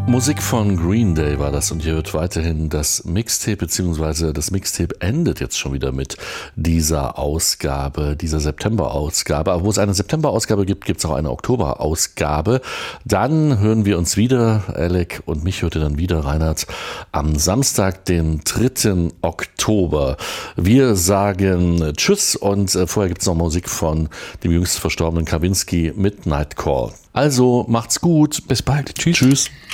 Musik von Green Day war das und hier wird weiterhin das Mixtape, beziehungsweise das Mixtape endet jetzt schon wieder mit dieser Ausgabe, dieser September-Ausgabe. Aber wo es eine September-Ausgabe gibt, gibt es auch eine Oktober-Ausgabe. Dann hören wir uns wieder, Alec und mich hört ihr dann wieder, Reinhard, am Samstag, den 3. Oktober. Wir sagen Tschüss und vorher gibt es noch Musik von dem jüngst verstorbenen Kavinsky, Midnight Call. Also macht's gut, bis bald, tschüss. Tschüss.